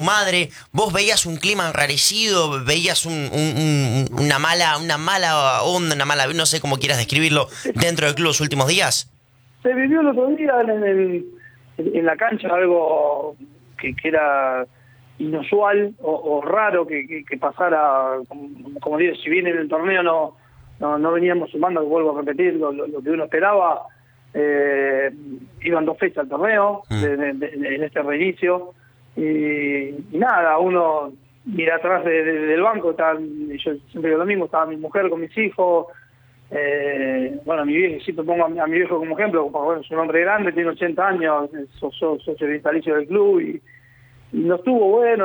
madre. ¿Vos veías un clima enrarecido? ¿Veías una mala onda, no sé cómo quieras describirlo, dentro del club los últimos días? Se vivió el otro día en la cancha algo que era inusual o raro que pasara, como digo, si bien en el torneo no veníamos sumando, vuelvo a repetir, lo que uno esperaba. Iban 2 fechas al torneo en este reinicio y nada, uno mira atrás del banco, yo siempre digo lo mismo, estaba mi mujer con mis hijos, bueno, mi viejo, siempre pongo a mi viejo como ejemplo, porque bueno, es un hombre grande, tiene 80 años, socio vitalicio del club y no estuvo bueno,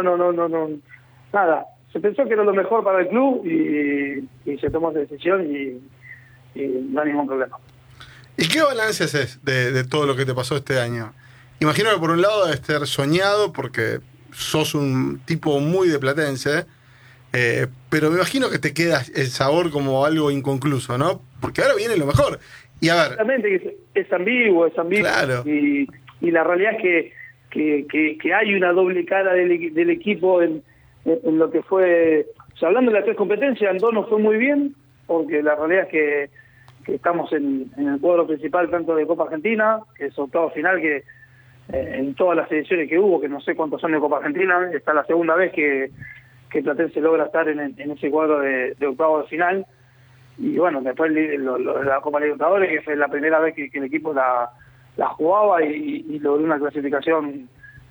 nada, se pensó que era lo mejor para el club y se tomó esa decisión y no hay ningún problema. ¿Y qué balance haces de todo lo que te pasó este año? Imagino que por un lado debes estar soñado porque sos un tipo muy de platense, pero me imagino que te queda el sabor como algo inconcluso, ¿no? Porque ahora viene lo mejor. Y a ver... Realmente es ambiguo, Claro. y la realidad es que hay una doble cara del equipo en lo que fue... O sea, hablando de las 3 competencias, en 2 no fue muy bien, porque la realidad es que estamos en el cuadro principal tanto de Copa Argentina, que es octavo final, que en todas las ediciones que hubo, que no sé cuántos son de Copa Argentina, está la segunda vez que Platense logra estar en ese cuadro de octavo de final, y bueno, después la Copa Libertadores, que fue la primera vez que el equipo la jugaba y logró una clasificación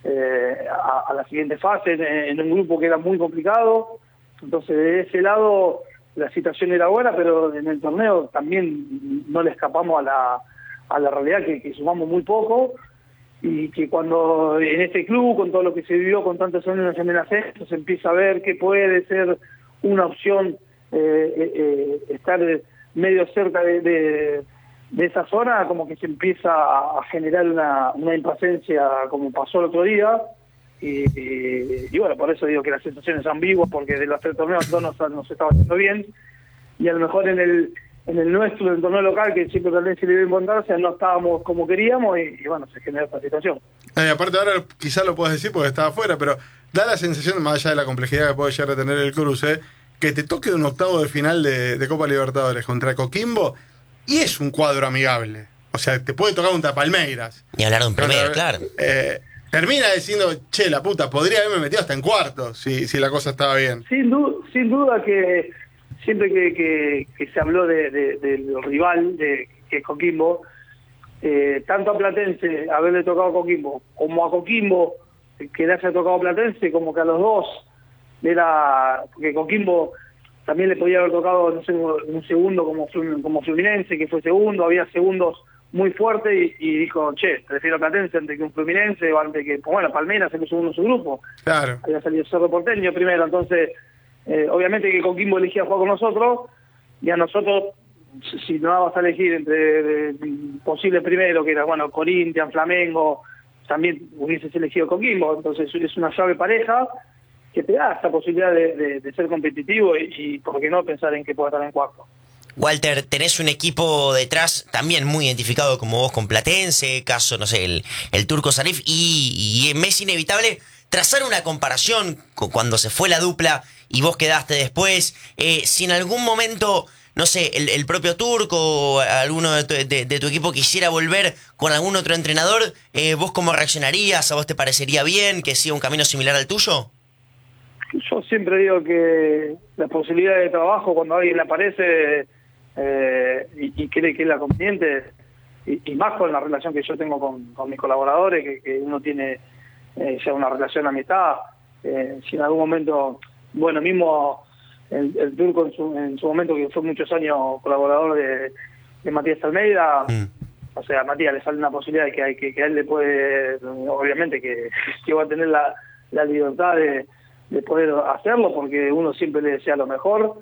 a la siguiente fase en un grupo que era muy complicado. Entonces de ese lado la situación era buena, pero en el torneo también no le escapamos a la realidad que sumamos muy poco y que cuando en este club, con todo lo que se vivió con tantos años en el ascenso, se empieza a ver que puede ser una opción estar medio cerca de esa zona, como que se empieza a generar una impaciencia como pasó el otro día. Y bueno, por eso digo que las sensaciones son ambiguas, porque de los 3 torneos todos nos estaba haciendo bien, y a lo mejor en el nuestro, en el torneo local, que siempre también se le dio importancia, no estábamos como queríamos, y bueno, se generó esta situación. Aparte ahora quizás lo puedas decir porque estaba afuera, pero da la sensación, más allá de la complejidad que puede llegar a tener el cruce, que te toque un octavo de final de Copa Libertadores contra Coquimbo, y es un cuadro amigable. O sea, te puede tocar un Palmeiras. Ni hablar de un primero, claro. Termina diciendo, che, la puta, podría haberme metido hasta en cuartos si la cosa estaba bien. Sin duda que siempre que se habló del rival, que es Coquimbo, tanto a Platense haberle tocado a Coquimbo, como a Coquimbo que le haya tocado a Platense, como que a los dos porque Coquimbo también le podía haber tocado, no sé, un segundo como Fluminense, que fue segundo, había segundos muy fuertes y dijo, che, prefiero a Platense antes que un Fluminense o antes que, bueno, Palmeiras se puso uno en su grupo. Claro. Había salido Cerro Porteño primero, entonces obviamente que Coquimbo elegía jugar con nosotros, y a nosotros, si no vas a elegir entre posible primero, que era, bueno, Corinthians, Flamengo, también hubieses elegido Coquimbo, entonces es una llave pareja que te da esta posibilidad de ser competitivo y por qué no pensar en que pueda estar en cuarto. Walter, tenés un equipo detrás también muy identificado como vos con Platense, caso, no sé, el Turco Sarif, y me es inevitable trazar una comparación con cuando se fue la dupla y vos quedaste después. Si en algún momento, no sé, el propio Turco o alguno de tu equipo quisiera volver con algún otro entrenador, ¿vos cómo reaccionarías? ¿A vos te parecería bien que siga un camino similar al tuyo? Yo siempre digo que la posibilidad de trabajo, cuando alguien le aparece y cree que es la conveniente, y más con la relación que yo tengo con mis colaboradores, que uno tiene ya una relación de amistad, si en algún momento, bueno, mismo el Turco en su momento, que fue muchos años colaborador de Matías Almeida, o sea, a Matías le sale una posibilidad de que a él le puede, obviamente que va a tener la libertad de poder hacerlo, porque uno siempre le desea lo mejor,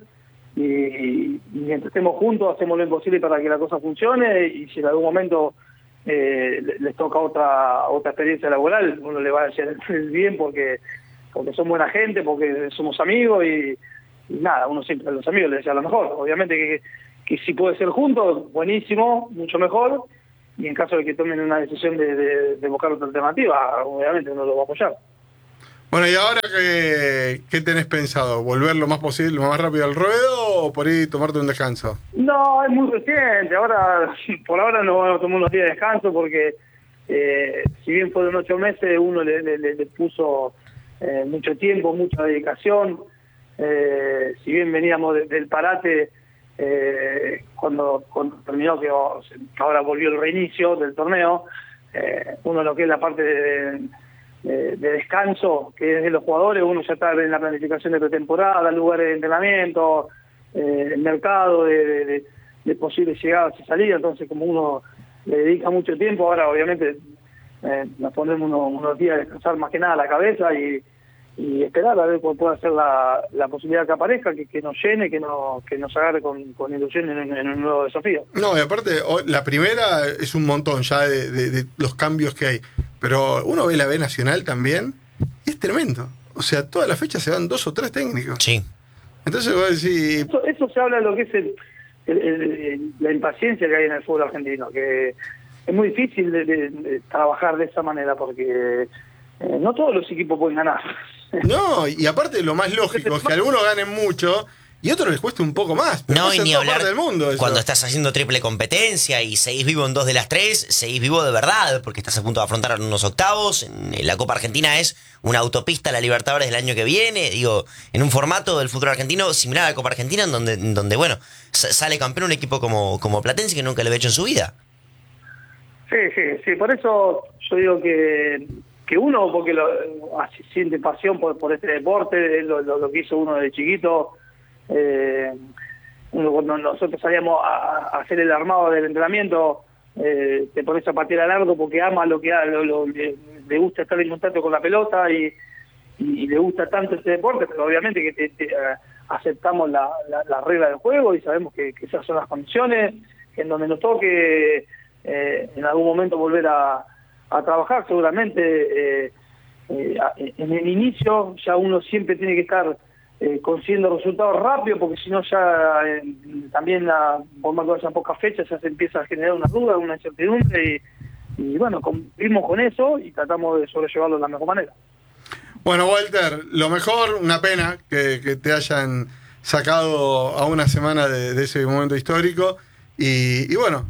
y mientras estemos juntos hacemos lo imposible para que la cosa funcione, y si en algún momento les toca otra experiencia laboral, uno le va a decir bien porque son buena gente, porque somos amigos, y nada, uno siempre a los amigos les desea lo mejor. Obviamente que si puede ser juntos, buenísimo, mucho mejor, y en caso de que tomen una decisión de buscar otra alternativa, obviamente uno lo va a apoyar. Bueno, ¿y ahora qué tenés pensado? ¿Volver lo más posible, lo más rápido al ruedo o por ahí tomarte un descanso? No, es muy reciente. Ahora, por ahora no vamos a tomar unos días de descanso porque si bien fueron 8 meses, uno le puso mucho tiempo, mucha dedicación. Si bien veníamos del parate, cuando terminó, que ahora volvió el reinicio del torneo, uno lo que es la parte de descanso, que es de los jugadores, uno ya está en la planificación de pretemporada, lugares de entrenamiento, el mercado de posibles llegadas y salidas. Entonces, como uno le dedica mucho tiempo, ahora obviamente nos ponemos unos días a descansar más que nada la cabeza y esperar a ver cuál puede ser la posibilidad que aparezca, que nos llene, que nos agarre con ilusión en un nuevo desafío. No, y aparte, la primera es un montón ya de los cambios que hay, pero uno ve la B Nacional también y es tremendo. O sea, todas las fechas se van 2 o 3 técnicos. Sí. Entonces vos decís... Eso se habla de lo que es la impaciencia que hay en el fútbol argentino, que es muy difícil de trabajar de esa manera porque no todos los equipos pueden ganar. No, y aparte lo más lógico es que algunos ganen mucho y a otros les cueste un poco más. Pero No, y ni hablar del mundo eso. cuando estás haciendo triple competencia y seguís vivo en 2 de las 3, seguís vivo de verdad, porque estás a punto de afrontar unos octavos. En la Copa Argentina es una autopista a la Libertadores del año que viene, digo, en un formato del fútbol argentino similar a la Copa Argentina, en donde bueno, sale campeón un equipo como Platense que nunca lo había hecho en su vida. Sí, por eso yo digo que uno, porque siente pasión por este deporte, lo que hizo uno de chiquito. Cuando nosotros salíamos a hacer el armado del entrenamiento, te pones a patear al arco porque ama lo que le gusta estar en contacto con la pelota y le gusta tanto este deporte, pero obviamente que aceptamos la regla del juego y sabemos que esas son las condiciones, que en donde nos toque en algún momento volver a trabajar, seguramente en el inicio ya uno siempre tiene que estar consiguiendo resultados rápidos, porque si no ya también por más que vayan pocas fechas ya se empieza a generar una duda, una incertidumbre y bueno, cumplimos con eso y tratamos de sobrellevarlo de la mejor manera. Bueno, Walter, lo mejor, una pena que te hayan sacado a una semana de ese momento histórico. Y bueno,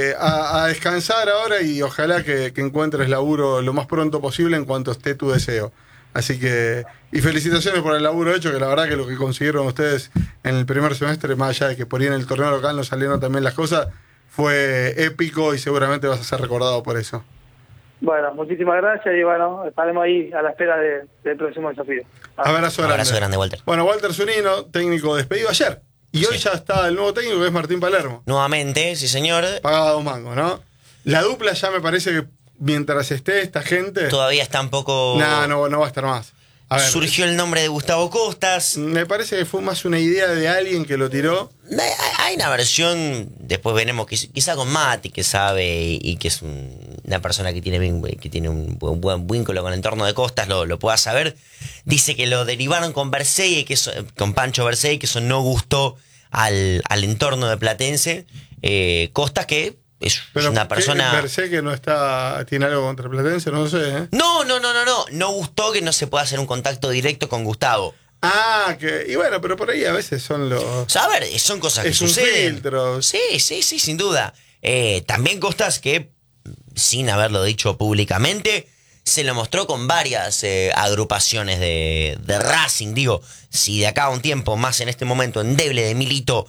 a descansar ahora y ojalá que encuentres laburo lo más pronto posible en cuanto esté tu deseo. Así que, y felicitaciones por el laburo hecho, que la verdad que lo que consiguieron ustedes en el primer semestre, más allá de que por ahí en el torneo local no salieron también las cosas, fue épico y seguramente vas a ser recordado por eso. Bueno, muchísimas gracias y bueno, estaremos ahí a la espera del próximo desafío. Abrazo grande. Abrazo grande, Walter. Bueno, Walter Zunino, técnico despedido ayer. Y hoy ya está el nuevo técnico, que es Martín Palermo. Nuevamente, sí señor. Pagado 2 mangos, ¿no? La dupla ya me parece que mientras esté esta gente... Todavía está un poco... No va a estar más. A ver, surgió el nombre de Gustavo Costas. me parece que fue más una idea de alguien que lo tiró. Hay una versión, después veremos, quizá con Mati, que sabe y que es una persona que tiene un buen vínculo con el entorno de Costas, lo pueda saber. Dice que lo derivaron con Bersey, con Pancho Bersey, que eso no gustó al entorno de Platense. Costas, que es una persona... Bersey que no tiene algo contra Platense, no sé, ¿eh? No gustó que no se pueda hacer un contacto directo con Gustavo. Y bueno, pero por ahí a veces son los... O sea, a ver, son cosas que suceden. Es un filtro. Sí, sin duda. También Costas, que sin haberlo dicho públicamente, se lo mostró con varias agrupaciones de Racing. Digo, si de acá a un tiempo, más en este momento endeble de Milito,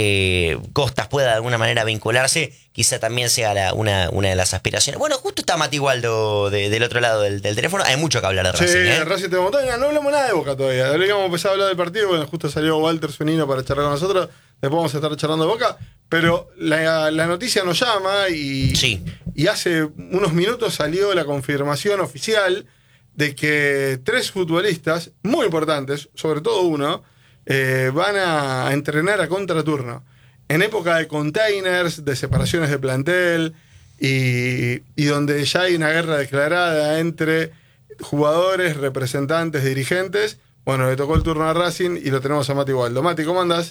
Costas pueda de alguna manera vincularse, quizá también sea una de las aspiraciones. Bueno, justo está Mati Waldo del otro lado del teléfono. Hay mucho que hablar de Racing. Sí, Racing de Montaña. No hablamos nada de Boca todavía. Habíamos empezado a hablar del partido. Bueno, justo salió Walter Zunino para charlar con nosotros. Después vamos a estar charlando de Boca. Pero la noticia nos llama y hace unos minutos salió la confirmación oficial de que 3 futbolistas muy importantes, sobre todo uno, van a entrenar a contraturno. En época de containers, de separaciones de plantel y donde ya hay una guerra declarada entre jugadores, representantes, dirigentes. Bueno, le tocó el turno a Racing y lo tenemos a Mati Waldo. Mati, ¿cómo andás?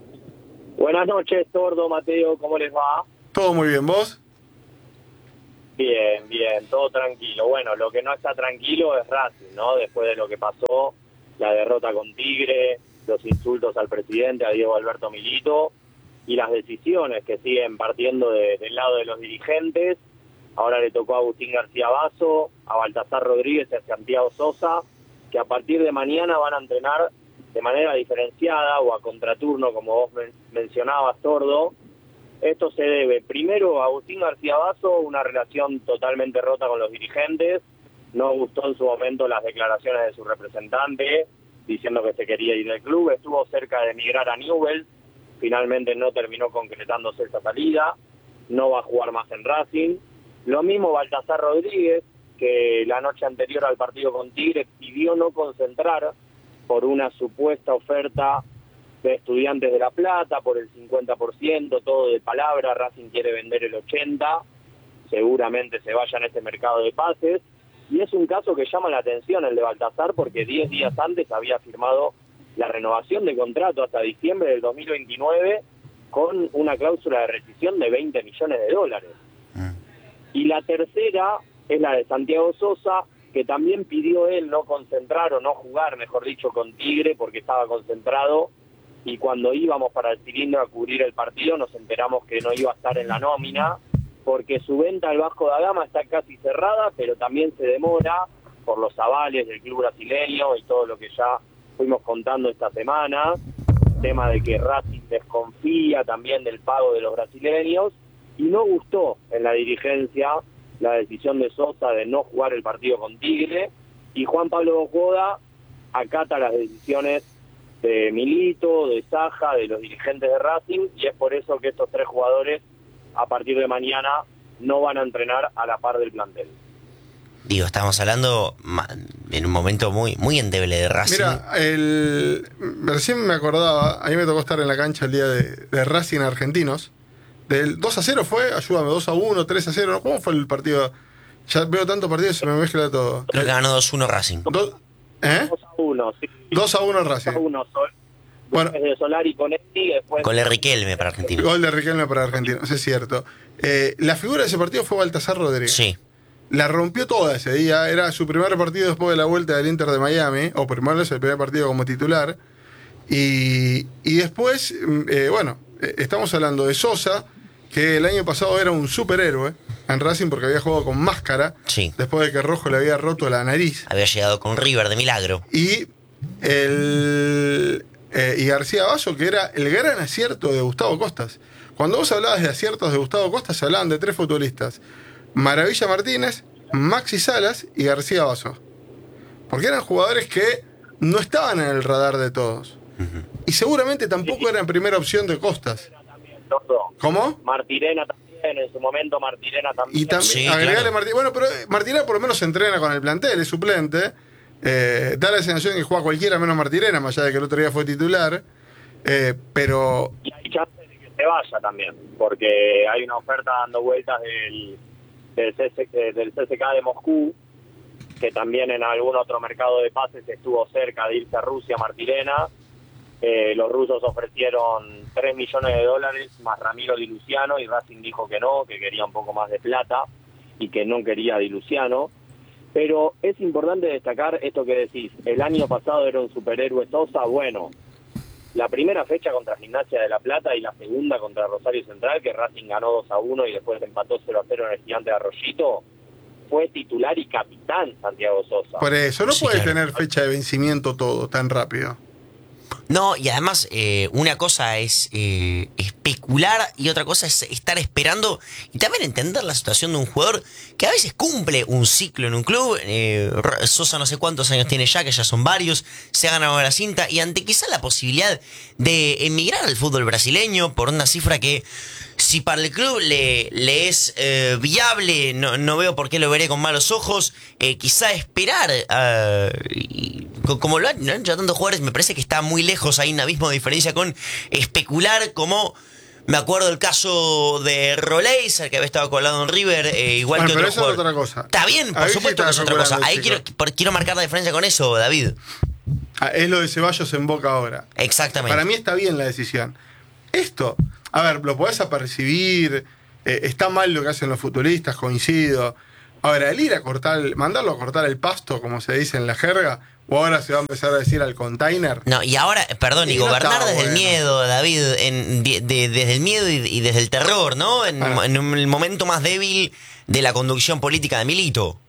Buenas noches, Tordo, Mateo, ¿cómo les va? Todo muy bien, ¿vos? Bien, bien, todo tranquilo. Bueno, lo que no está tranquilo es Racing, ¿no? Después de lo que pasó, la derrota con Tigre, los insultos al presidente, a Diego Alberto Milito, y las decisiones que siguen partiendo del lado de los dirigentes. Ahora le tocó a Agustín García Basso, a Baltasar Rodríguez y a Santiago Sosa, que a partir de mañana van a entrenar de manera diferenciada o a contraturno, como vos mencionabas, Tordo. Esto se debe, primero, a Agustín García Basso, una relación totalmente rota con los dirigentes. No gustó en su momento las declaraciones de su representante, diciendo que se quería ir del club. Estuvo cerca de emigrar a Newell's. Finalmente no terminó concretándose esa salida. No va a jugar más en Racing. Lo mismo Baltasar Rodríguez, que la noche anterior al partido con Tigre pidió no concentrar por una supuesta oferta de Estudiantes de La Plata, por el 50%, todo de palabra. Racing quiere vender el 80%, seguramente se vaya en este mercado de pases. Y es un caso que llama la atención el de Baltasar, porque 10 días antes había firmado la renovación de contrato hasta diciembre del 2029 con una cláusula de rescisión de $20 millones. Y la tercera es la de Santiago Sosa, que también pidió él no concentrar o no jugar, mejor dicho, con Tigre, porque estaba concentrado, y cuando íbamos para el cilindro a cubrir el partido nos enteramos que no iba a estar en la nómina, porque su venta al Vasco da Gama está casi cerrada, pero también se demora por los avales del club brasileño y todo lo que ya fuimos contando esta semana, tema de que Racing desconfía también del pago de los brasileños, y no gustó en la dirigencia la decisión de Sosa de no jugar el partido con Tigre, y Juan Pablo Bojoda acata las decisiones de Milito, de Saja, de los dirigentes de Racing, y es por eso que estos tres jugadores a partir de mañana no van a entrenar a la par del plantel. Digo, estamos hablando en un momento muy endeble de Racing. Mira, recién me acordaba, a mí me tocó estar en la cancha el día de Racing Argentinos. Del 2-0 fue, ayúdame, 2-1, 3-0, ¿cómo fue el partido? Ya veo tantos partidos y se me mezcla todo. Creo que ganó 2-1 Racing. 2-1, sí. 2-1 Racing. 2-1, bueno, de Solari con Esti, después... Gol de Riquelme para Argentina. Gol de Riquelme para Argentina, eso es cierto. La figura de ese partido fue Baltasar Rodríguez. Sí. La rompió toda ese día, era su primer partido después de la vuelta del Inter de Miami, o primero es el primer partido como titular. Y después, estamos hablando de Sosa, que el año pasado era un superhéroe en Racing porque había jugado con máscara, sí, después de que Rojo le había roto la nariz. Había llegado con River de milagro. Y García Basso, que era el gran acierto de Gustavo Costas. Cuando vos hablabas de aciertos de Gustavo Costas, se hablaban de tres futbolistas: Maravilla Martínez, Maxi Salas y García Basso. Porque eran jugadores que no estaban en el radar de todos. Y seguramente tampoco eran primera opción de Costas. ¿Cómo? Martirena también, en su momento Martirena también. Y también, sí, agregarle claro. Martirena. Bueno, pero Martirena por lo menos se entrena con el plantel, es suplente. Da la sensación de que juega cualquiera menos Martirena, más allá de que el otro día fue titular. Pero... Y hay chance de que se vaya también, porque hay una oferta dando vueltas del CSKA de Moscú, que también en algún otro mercado de pases estuvo cerca de irse a Rusia, Martirena. Los rusos ofrecieron $3 millones más Ramiro Di Luciano, y Racing dijo que no, que quería un poco más de plata y que no quería a Di Luciano. Pero es importante destacar esto que decís: el año pasado era un superhéroe Sosa. Bueno, la primera fecha contra Gimnasia de La Plata y la segunda contra Rosario Central, que Racing ganó 2-1 y después empató 0-0 en el Gigante de Arroyito, fue titular y capitán Santiago Sosa. Por eso, no Sí, puede claro. tener fecha de vencimiento todo tan rápido. No, y además una cosa es especular y otra cosa es estar esperando y también entender la situación de un jugador que a veces cumple un ciclo en un club. Sosa no sé cuántos años tiene ya, que ya son varios, se ha ganado la cinta, y ante quizá la posibilidad de emigrar al fútbol brasileño por una cifra que, si para el club le es viable, no veo por qué lo veré con malos ojos. Quizá esperar, como lo han hecho tantos jugadores, me parece que está muy lejos. Hay un abismo de diferencia con especular, como me acuerdo el caso de Roleiser, que había estado colado en River, igual Bueno, que pero otro eso jugador. es otra cosa. Está bien, por Ahí sí supuesto que es está otra cosa. especulando Ahí el chico. quiero marcar la diferencia con eso, David. Es lo de Ceballos en Boca ahora. Exactamente. Para mí está bien la decisión. Esto, a ver, lo podés apercibir, está mal lo que hacen los futbolistas, coincido. Ahora, el ir a mandarlo a cortar el pasto, como se dice en la jerga, o ahora se va a empezar a decir al container. No, y ahora, perdón, y no gobernar está desde el bueno. miedo, David, desde el miedo y desde el terror, ¿no? En el momento más débil de la conducción política de Milito.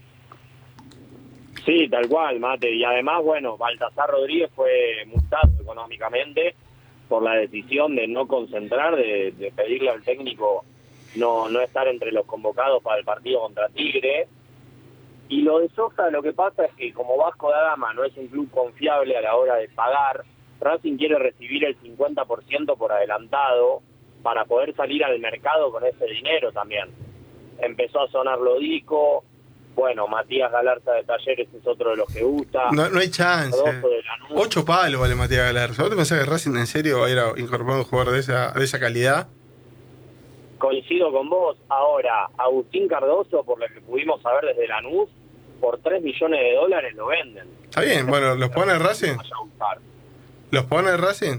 Sí, tal cual, Mate. Y además, bueno, Baltasar Rodríguez fue multado económicamente por la decisión de no concentrar, de pedirle al técnico no estar entre los convocados para el partido contra Tigre. Y lo de Sosa, lo que pasa es que como Vasco da Gama no es un club confiable a la hora de pagar, Racing quiere recibir el 50% por adelantado para poder salir al mercado con ese dinero también. Empezó a sonar Lodico, bueno, Matías Galarza de Talleres es otro de los que gusta. No hay chance. Rodolfo de Lanús. 8 palos vale Matías Galarza. ¿Vos te pensás que Racing en serio va a ir a incorporar un jugador de esa calidad? Coincido con vos. Ahora, Agustín Cardoso, por lo que pudimos saber desde Lanús, por $3 millones lo venden. Está bien, bueno, ¿los pone Racing? Vaya a buscar. ¿Los pone Racing?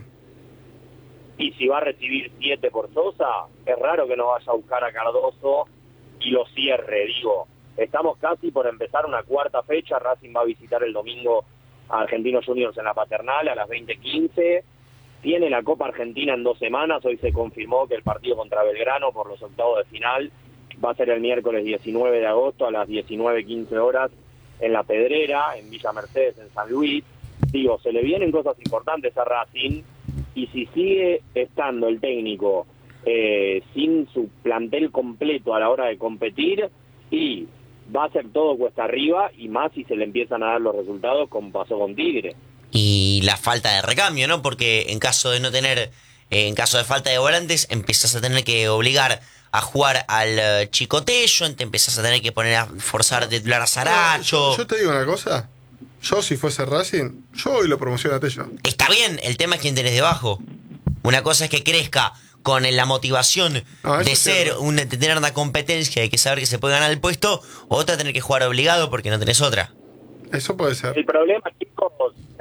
Y si va a recibir 7 por Sosa, es raro que no vaya a buscar a Cardoso y lo cierre, digo. Estamos casi por empezar una cuarta fecha. Racing va a visitar el domingo a Argentinos Juniors en la Paternal a las 20:15. Tiene la Copa Argentina en 2 semanas. Hoy se confirmó que el partido contra Belgrano por los octavos de final va a ser el miércoles 19 de agosto a las 19:15 horas en La Pedrera, en Villa Mercedes, en San Luis. Digo, se le vienen cosas importantes a Racing, y si sigue estando el técnico sin su plantel completo a la hora de competir, y va a ser todo cuesta arriba, y más si se le empiezan a dar los resultados como pasó con Tigre. Y la falta de recambio, ¿no? Porque en caso de no tener, en caso de falta de volantes, empezás a tener que obligar a jugar al Chico Tello, te empezás a tener que poner a forzar de titular a Saracho. Yo te digo una cosa. Yo, si fuese Racing, yo hoy lo promociono a Tello. Está bien, el tema es quién tenés debajo. Una cosa es que crezca con la motivación de ser de tener una competencia, de que saber que se puede ganar el puesto, otra tener que jugar obligado porque no tenés otra. Eso puede ser. El problema, chicos,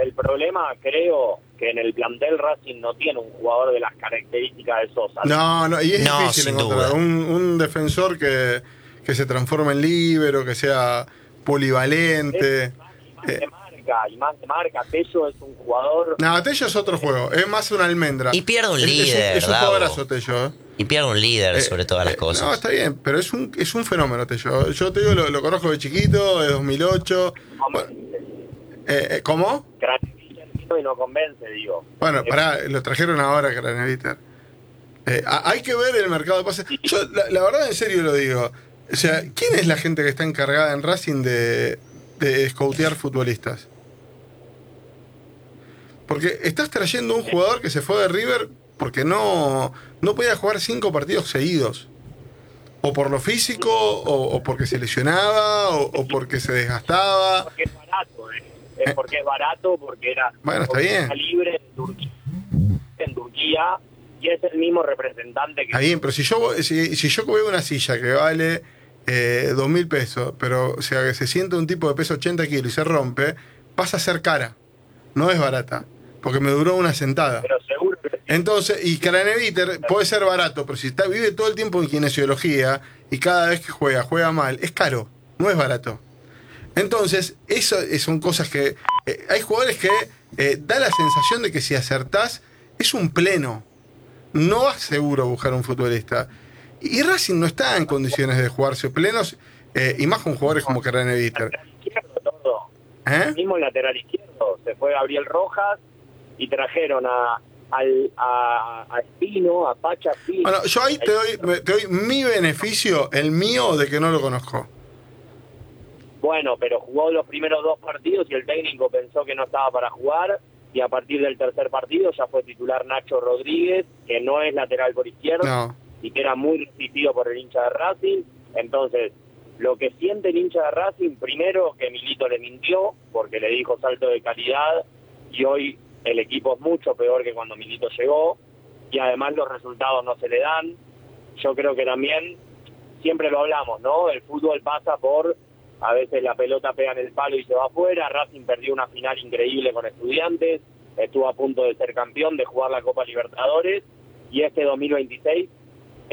creo que en el plantel Racing no tiene un jugador de las características de Sosa. No, y es difícil sin encontrar duda. un defensor que se transforme en líbero, que sea polivalente. Y más de marca. Tello es un jugador... No, Tello es otro juego, es más una almendra. Y pierde un Es líder, un Davo. jugadorazo Tello, ¿eh? Y pierde un líder sobre todas las cosas. No, está bien, pero es un fenómeno Tello. Yo te digo, lo conozco de chiquito, de 2008. Bueno, ¿cómo? Y no convence, digo. Bueno, pará, lo trajeron ahora, Craneviter. Hay que ver el mercado de pases. Yo, la verdad, en serio lo digo. O sea, ¿quién es la gente que está encargada en Racing de scoutear futbolistas? Porque estás trayendo un jugador que se fue de River porque no podía jugar 5 partidos seguidos. O por lo físico, o porque se lesionaba, o porque se desgastaba. Porque es barato, Es porque es barato, porque era... Bueno, está bien. Está libre en Turquía, y es el mismo representante que... Está bien, pero si yo veo una silla que vale 2.000 pesos, pero o sea que se siente un tipo de peso 80 kilos y se rompe, pasa a ser cara. No es barata, porque me duró una sentada. Pero seguro que... Entonces, y Craneviter puede ser barato, pero si vive todo el tiempo en kinesiología y cada vez que juega mal, es caro, no es barato. Entonces, eso son cosas que... hay jugadores que da la sensación de que si acertás, es un pleno. No vas seguro a buscar un futbolista. Y Racing no está en condiciones de jugarse plenos, y más con jugadores como Craneviter. Todo. El mismo lateral izquierdo, se fue Gabriel Rojas y trajeron a Espino, a Pacha Espino. Bueno, yo ahí te doy mi beneficio, el mío, de que no lo conozco. Bueno, pero jugó los primeros 2 partidos y el técnico pensó que no estaba para jugar, y a partir del tercer partido ya fue titular Nacho Rodríguez, que no es lateral por izquierda, No. y que era muy resistido por el hincha de Racing. Entonces, lo que siente el hincha de Racing, primero que Milito le mintió, porque le dijo salto de calidad, y hoy el equipo es mucho peor que cuando Milito llegó, y además los resultados no se le dan. Yo creo que también, siempre lo hablamos, ¿no? El fútbol pasa por, a veces la pelota pega en el palo y se va afuera. Racing perdió una final increíble con Estudiantes, estuvo a punto de ser campeón, de jugar la Copa Libertadores, y este 2026 es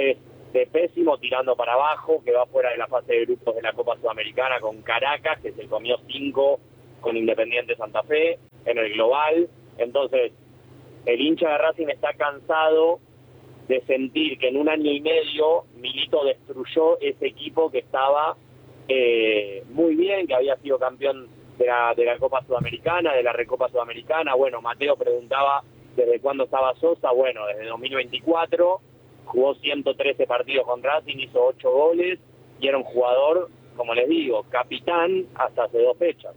de pésimo tirando para abajo, que va fuera de la fase de grupos de la Copa Sudamericana con Caracas, que se comió 5 con Independiente Santa Fe en el global. Entonces, el hincha de Racing está cansado de sentir que en un año y medio Milito destruyó ese equipo que estaba muy bien, que había sido campeón de la Copa Sudamericana, de la Recopa Sudamericana. Bueno, Mateo preguntaba desde cuándo estaba Sosa. Bueno, desde 2024, jugó 113 partidos con Racing, hizo 8 goles y era un jugador, como les digo, capitán hasta hace 2 fechas.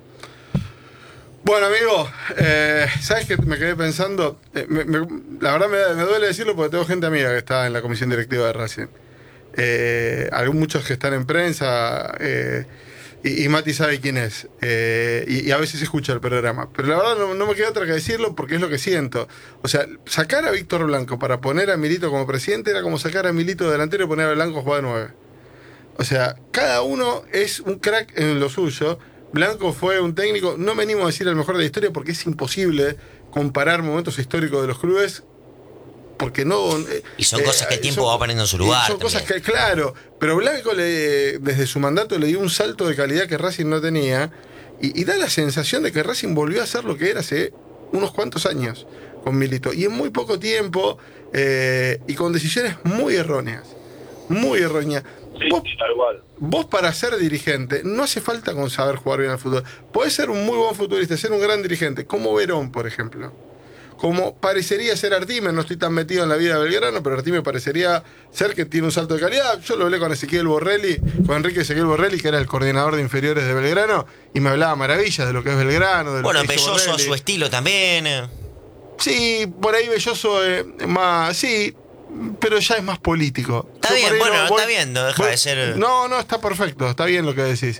Bueno, amigo, ¿sabes qué me quedé pensando? La verdad me duele decirlo porque tengo gente amiga que está en la comisión directiva de Racing. Muchos que están en prensa, y Mati sabe quién es, y a veces escucha el programa. Pero la verdad no me queda otra que decirlo porque es lo que siento. O sea, sacar a Víctor Blanco para poner a Milito como presidente era como sacar a Milito delantero y poner a Blanco a jugar de 9. O sea, cada uno es un crack en lo suyo. Blanco fue un técnico, no venimos a decir el mejor de la historia porque es imposible comparar momentos históricos de los clubes, porque no... Y son cosas que el tiempo va poniendo en su lugar. Son cosas que, claro, pero Blanco desde su mandato le dio un salto de calidad que Racing no tenía, y da la sensación de que Racing volvió a ser lo que era hace unos cuantos años con Milito, y en muy poco tiempo, y con decisiones muy erróneas. Muy erróneas. Sí, tal cual. Vos para ser dirigente no hace falta con saber jugar bien al fútbol. Podés ser un muy buen futbolista, ser un gran dirigente, como Verón, por ejemplo. Como parecería ser Artime, no estoy tan metido en la vida de Belgrano, pero Artime parecería ser que tiene un salto de calidad. Yo lo hablé con Ezequiel Borrelli, con Enrique Ezequiel Borrelli, que era el coordinador de inferiores de Belgrano, y me hablaba maravillas de lo que es Belgrano. De lo bueno, que hizo Belloso a Borrelli. su estilo también. Sí, por ahí Belloso más... Sí, pero ya es más político. Está bien, bueno, está bien, no deja de ser... No, está perfecto, está bien lo que decís.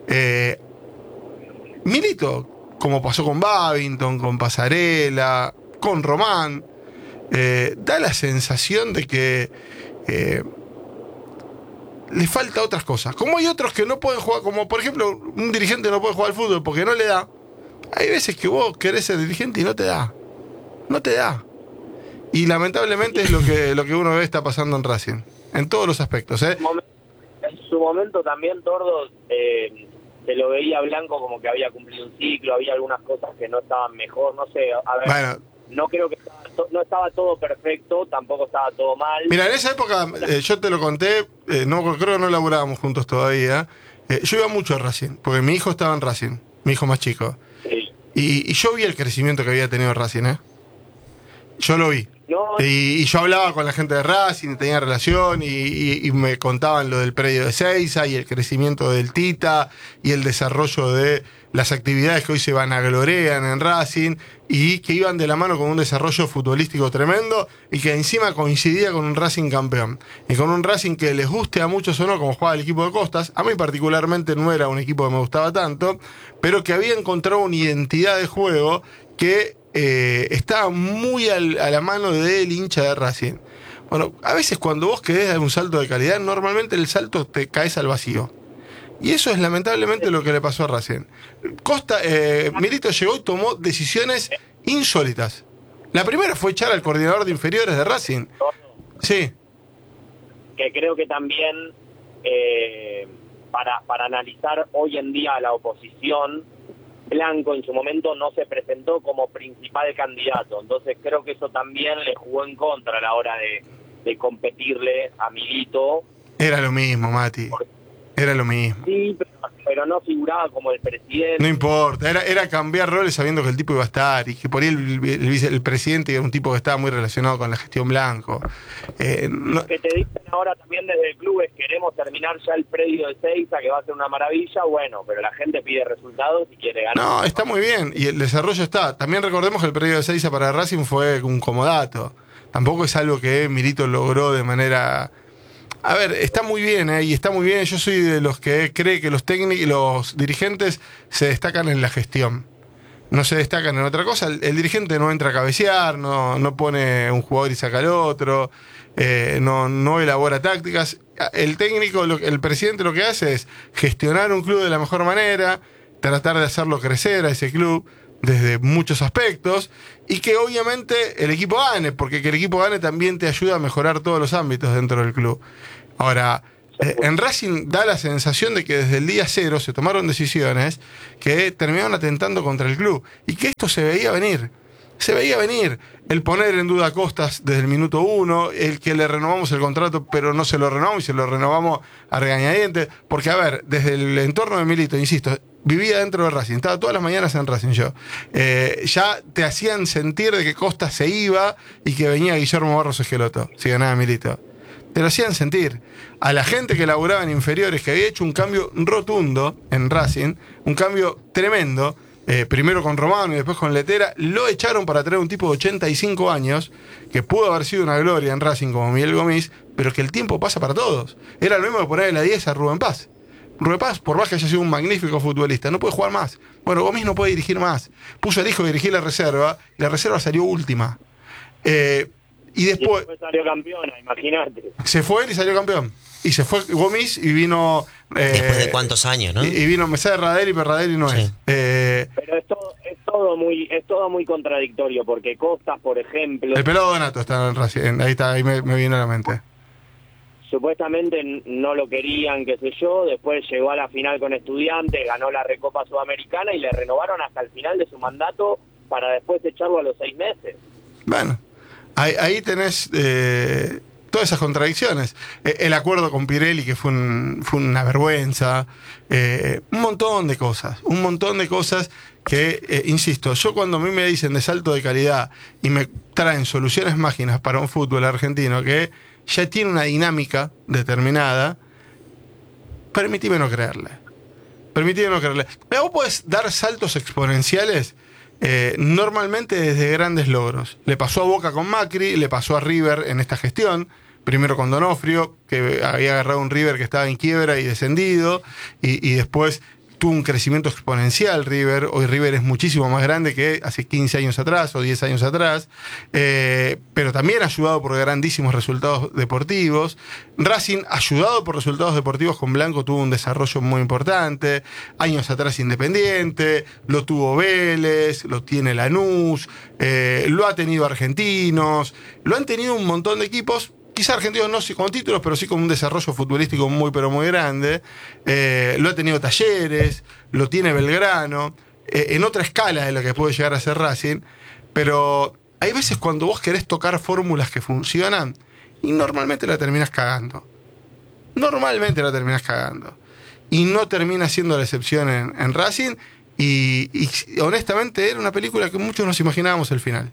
Milito, como pasó con Babington, con Pasarela, con Román, da la sensación de que le falta otras cosas. Como hay otros que no pueden jugar, como por ejemplo, un dirigente no puede jugar al fútbol porque no le da. Hay veces que vos querés ser dirigente y no te da. No te da. Y lamentablemente es lo que uno ve está pasando en Racing, en todos los aspectos. En su momento también, Tordo, se lo veía Blanco como que había cumplido un ciclo, había algunas cosas que no estaban mejor, no sé, a ver, bueno, no creo que no estaba todo perfecto, tampoco estaba todo mal. Mira, en esa época, yo te lo conté, creo que no laburábamos juntos todavía, yo iba mucho a Racing, porque mi hijo estaba en Racing, mi hijo más chico. Sí. Y yo vi el crecimiento que había tenido Racing, Yo lo vi. No. Y yo hablaba con la gente de Racing, tenía relación y me contaban lo del predio de Seiza y el crecimiento del Tita y el desarrollo de las actividades que hoy se vanaglorean en Racing y que iban de la mano con un desarrollo futbolístico tremendo y que encima coincidía con un Racing campeón y con un Racing que les guste a muchos o no como jugaba el equipo de Costas. A mí particularmente no era un equipo que me gustaba tanto, pero que había encontrado una identidad de juego que estaba muy a la mano del hincha de Racing. Bueno, a veces cuando vos querés dar un salto de calidad, normalmente el salto te caes al vacío. Y eso es lamentablemente lo que le pasó a Racing. Milito llegó y tomó decisiones insólitas. La primera fue echar al coordinador de inferiores de Racing. Sí. Que creo que también para analizar hoy en día a la oposición, Blanco en su momento no se presentó como principal candidato, entonces creo que eso también le jugó en contra a la hora de competirle a Milito. Era lo mismo, Mati, era lo mismo. Sí, pero no figuraba como el presidente. No importa, era cambiar roles sabiendo que el tipo iba a estar y que por ahí el presidente era un tipo que estaba muy relacionado con la gestión Blanco. Lo que te dicen ahora también desde el club es queremos terminar ya el predio de Seiza, que va a ser una maravilla, bueno, pero la gente pide resultados y quiere ganar. No, está muy bien, y el desarrollo está. También recordemos que el predio de Seiza para Racing fue un comodato. Tampoco es algo que Milito logró de manera... A ver, está muy bien, y está muy bien. Yo soy de los que cree que los técnicos y los dirigentes se destacan en la gestión. No se destacan en otra cosa. El dirigente no entra a cabecear, no pone un jugador y saca al otro, no elabora tácticas. El técnico, el presidente lo que hace es gestionar un club de la mejor manera, tratar de hacerlo crecer a ese club, desde muchos aspectos, y que obviamente el equipo gane, porque que el equipo gane también te ayuda a mejorar todos los ámbitos dentro del club. Ahora, en Racing da la sensación de que desde el día cero se tomaron decisiones que terminaron atentando contra el club, y que esto se veía venir. Se veía venir el poner en duda a Costas desde el minuto 1, el que le renovamos el contrato, pero no se lo renovamos y se lo renovamos a regañadientes. Porque, a ver, desde el entorno de Milito, insisto, vivía dentro de Racing, estaba todas las mañanas en Racing yo. Ya te hacían sentir de que Costas se iba y que venía Guillermo Barros Esqueloto, si ganaba Milito. Te lo hacían sentir. A la gente que laburaba en inferiores, que había hecho un cambio rotundo en Racing, un cambio tremendo. Primero con Romano y después con Letera, lo echaron para traer un tipo de 85 años, que pudo haber sido una gloria en Racing como Miguel Gomis, pero que el tiempo pasa para todos. Era lo mismo que ponerle la 10 a Rubén Paz. Rubén Paz, por más que haya sido un magnífico futbolista, no puede jugar más. Bueno, Gomis no puede dirigir más. Puso al hijo a dirigir la reserva, y la reserva salió última. Y después salió campeona, imagínate. Se fue él y salió campeón. Y se fue Gomis y vino... después de cuántos años, ¿no? Y vino Mesá de Radel, pero Radel no es. Pero es todo muy contradictorio, porque Costas, por ejemplo... El pelado Donato está en Racing, ahí me vino a la mente. Supuestamente no lo querían, qué sé yo, después llegó a la final con Estudiantes, ganó la Recopa Sudamericana y le renovaron hasta el final de su mandato para después echarlo a los 6 meses. Bueno, ahí tenés... todas esas contradicciones. El acuerdo con Pirelli, que fue una vergüenza. Un montón de cosas que, insisto, yo cuando a mí me dicen de salto de calidad y me traen soluciones mágicas para un fútbol argentino que ya tiene una dinámica determinada, permitime no creerle. Vos podés dar saltos exponenciales normalmente desde grandes logros. Le pasó a Boca con Macri, le pasó a River en esta gestión, primero con Donofrio, que había agarrado un River que estaba en quiebra y descendido, y después tuvo un crecimiento exponencial River. Hoy River es muchísimo más grande que hace 15 años atrás o 10 años atrás, pero también ayudado por grandísimos resultados deportivos. Racing, ayudado por resultados deportivos con Blanco, tuvo un desarrollo muy importante. Años atrás Independiente, lo tuvo Vélez, lo tiene Lanús, lo ha tenido Argentinos, lo han tenido un montón de equipos. Quizá Argentinos no con títulos, pero sí con un desarrollo futbolístico muy, pero muy grande. Lo ha tenido Talleres, lo tiene Belgrano, en otra escala de lo que puede llegar a ser Racing. Pero hay veces cuando vos querés tocar fórmulas que funcionan y normalmente la terminás cagando. Y no termina siendo la excepción en Racing. Y honestamente era una película que muchos nos imaginábamos el final.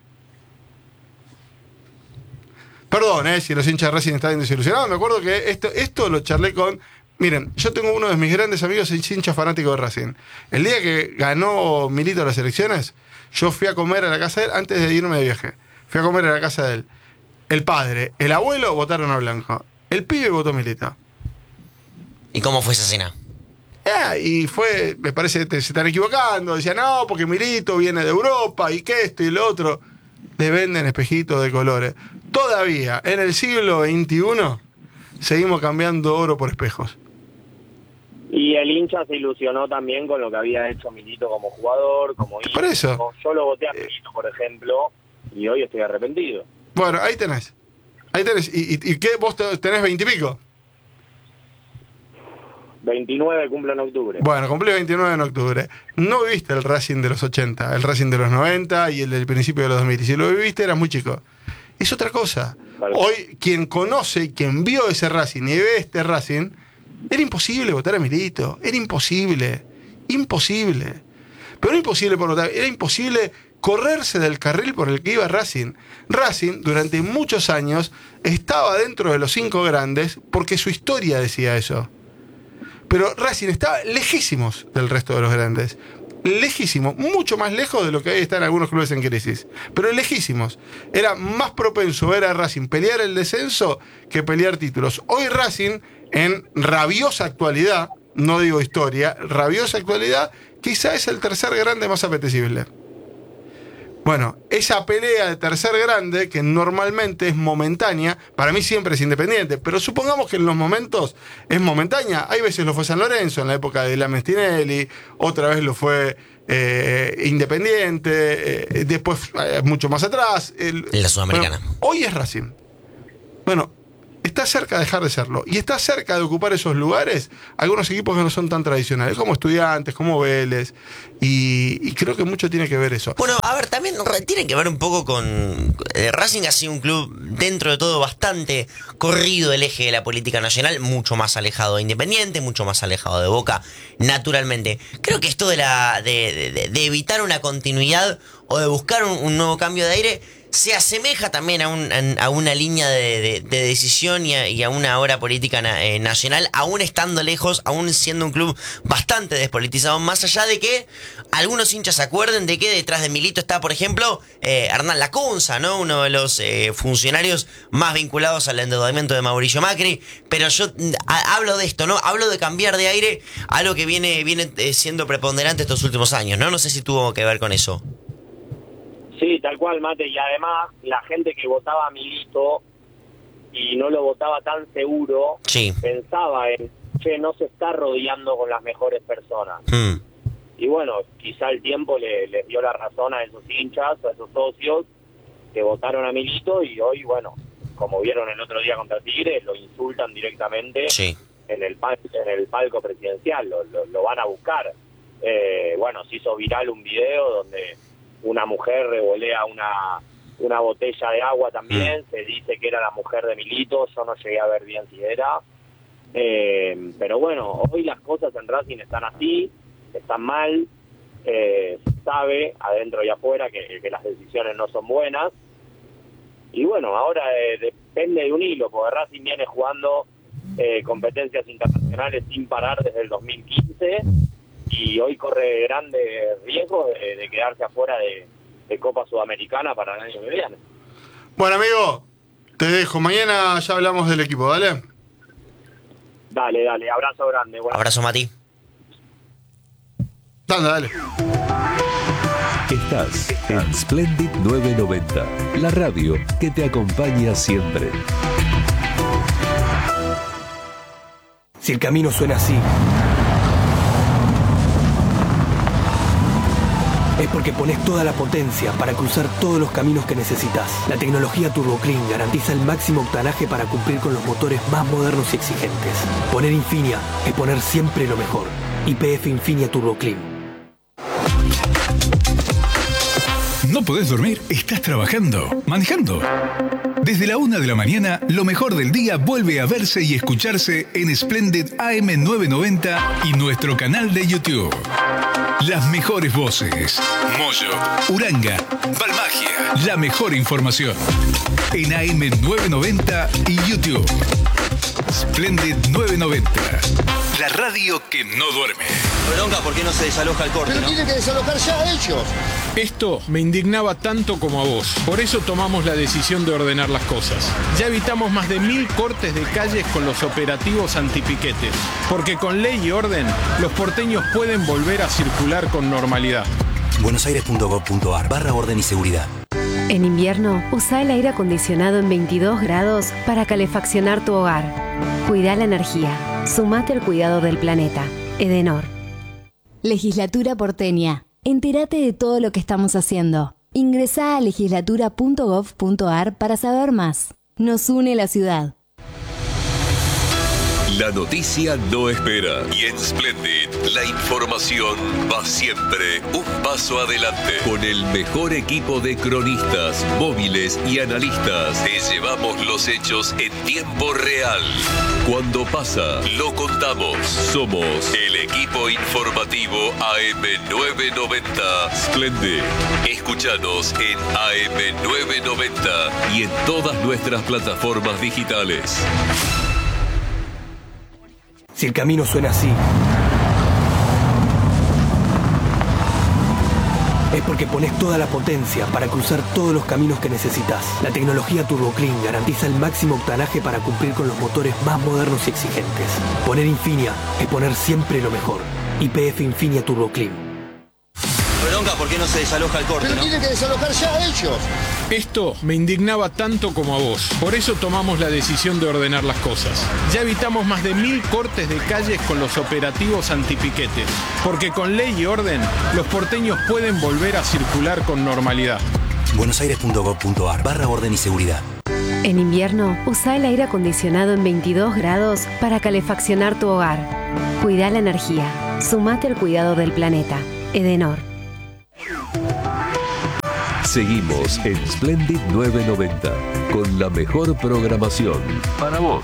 Perdón, si los hinchas de Racing estaban desilusionados. Me acuerdo que esto lo charlé con... Miren, yo tengo uno de mis grandes amigos, hincha fanático de Racing. El día que ganó Milito las elecciones, yo fui a comer a la casa de él antes de irme de viaje. Fui a comer a la casa de él. El padre, el abuelo votaron a Blanco. El pibe votó Milito. ¿Y cómo fue esa cena? Y fue, me parece que se están equivocando. Decían, no, porque Milito viene de Europa y que esto y lo otro. Le venden espejitos de colores. Todavía, en el siglo XXI, seguimos cambiando oro por espejos. Y el hincha se ilusionó también con lo que había hecho Milito como jugador, como hijo. Por eso. Yo lo voté a Milito, por ejemplo, y hoy estoy arrepentido. Bueno, ahí tenés. ¿Y qué? ¿Vos tenés 20 y pico? 29 cumplo en octubre. Bueno, cumplí 29 en octubre. No viviste el Racing de los 80, el Racing de los 90 y el del principio de los 2000. Y si lo viviste, eras muy chico. Es otra cosa. Vale. Hoy, quien conoce, quien vio ese Racing y ve este Racing, era imposible votar a Milito. Era imposible. Pero no imposible por votar, era imposible correrse del carril por el que iba Racing. Racing, durante muchos años, estaba dentro de los 5 grandes porque su historia decía eso. Pero Racing estaba lejísimos del resto de los grandes. Lejísimos, mucho más lejos de lo que hoy están algunos clubes en crisis. Pero lejísimos. Era más propenso ver a Racing pelear el descenso que pelear títulos. Hoy Racing, en rabiosa actualidad, no digo historia, rabiosa actualidad, quizá es el tercer grande más apetecible. Bueno, esa pelea de tercer grande, que normalmente es momentánea, para mí siempre es Independiente, pero supongamos que en los momentos es momentánea. Hay veces lo fue San Lorenzo en la época de Lamestinelli, otra vez lo fue Independiente, después mucho más atrás. En la Sudamericana. Bueno, hoy es Racing. Bueno, está cerca de dejar de serlo. Y está cerca de ocupar esos lugares algunos equipos que no son tan tradicionales, como Estudiantes, como Vélez. Y creo que mucho tiene que ver eso. Bueno, a ver, también tiene que ver un poco con... Racing ha sido un club, dentro de todo, bastante corrido del eje de la política nacional, mucho más alejado de Independiente, mucho más alejado de Boca, naturalmente. Creo que esto de evitar una continuidad o de buscar un nuevo cambio de aire se asemeja también a una línea de decisión y a una hora política nacional, aún estando lejos, aún siendo un club bastante despolitizado, más allá de que algunos hinchas se acuerden de que detrás de Milito está, por ejemplo, Hernán Lacunza, ¿no? Uno de los funcionarios más vinculados al endeudamiento de Mauricio Macri, pero yo hablo de esto, ¿no? Hablo de cambiar de aire, algo que viene siendo preponderante estos últimos años, ¿no? No sé si tuvo que ver con eso. Sí, tal cual, Mate, y además la gente que votaba a Milito y no lo votaba tan seguro, sí, pensaba en, che, no se está rodeando con las mejores personas. Y bueno, quizá el tiempo les dio la razón a esos hinchas, a esos socios que votaron a Milito y hoy, bueno, como vieron el otro día contra Tigre, lo insultan directamente sí, en el palco presidencial, lo van a buscar. Bueno, se hizo viral un video donde una mujer revolea una botella de agua también, se dice que era la mujer de Milito, yo no llegué a ver bien si era, pero bueno, hoy las cosas en Racing están así, están mal, se sabe adentro y afuera que las decisiones no son buenas, y bueno, ahora depende de un hilo, porque Racing viene jugando competencias internacionales sin parar desde el 2015, y hoy corre grandes riesgos de quedarse afuera de Copa Sudamericana para el año que viene. Bueno, amigo, te dejo. Mañana ya hablamos del equipo, ¿dale? Dale, abrazo grande. Bueno. Abrazo, Mati. Dale. Estás en Splendid 990, la radio que te acompaña siempre. Si el camino suena así, es porque pones toda la potencia para cruzar todos los caminos que necesitas. La tecnología Turbo Clean garantiza el máximo octanaje para cumplir con los motores más modernos y exigentes. Poner Infinia es poner siempre lo mejor. YPF Infinia Turbo Clean. ¿No podés dormir? ¿Estás trabajando? ¿Manejando? Desde la 1 de la mañana, lo mejor del día vuelve a verse y escucharse en Splendid AM990 y nuestro canal de YouTube. Las mejores voces. Moyo, Uranga, Balmagia. La mejor información. En AM990 y YouTube. Splendid 990. La radio que no duerme. Bronca, ¿por qué no se desaloja el corte? Pero tienen que desalojar ya ellos. Esto me indignaba tanto como a vos. Por eso tomamos la decisión de ordenar las cosas. Ya evitamos más de 1000 cortes de calles con los operativos antipiquetes. Porque con ley y orden, los porteños pueden volver a circular con normalidad. buenosaires.gov.ar/orden y seguridad. En invierno, usa el aire acondicionado en 22 grados para calefaccionar tu hogar. Cuida la energía. Sumate al cuidado del planeta. Edenor. Legislatura porteña. Entérate de todo lo que estamos haciendo. Ingresá a legislatura.gov.ar para saber más. Nos une la ciudad. La noticia no espera y en Splendid la información va siempre un paso adelante. Con el mejor equipo de cronistas, móviles y analistas, te llevamos los hechos en tiempo real. Cuando pasa, lo contamos. Somos el equipo informativo AM990 Splendid. Escúchanos en AM990 y en todas nuestras plataformas digitales. Si el camino suena así, es porque pones toda la potencia para cruzar todos los caminos que necesitas. La tecnología Turbo Clean garantiza el máximo octanaje para cumplir con los motores más modernos y exigentes. Poner Infinia es poner siempre lo mejor. YPF Infinia Turbo Clean. bronca porque no se desaloja el corte, Pero ¿no? tienen que desalojar ya ellos. Esto me indignaba tanto como a vos. Por eso tomamos la decisión de ordenar las cosas. Ya evitamos más de 1000 cortes de calles con los operativos antipiquetes. Porque con ley y orden, los porteños pueden volver a circular con normalidad. buenosaires.gov.ar/orden y seguridad. En invierno, usa el aire acondicionado en 22 grados para calefaccionar tu hogar. Cuida la energía. Sumate al cuidado del planeta. Edenor. Seguimos en Splendid 990 con la mejor programación para vos.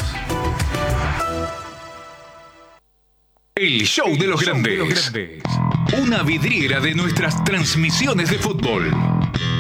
El show de los grandes. Una vidriera de nuestras transmisiones de fútbol.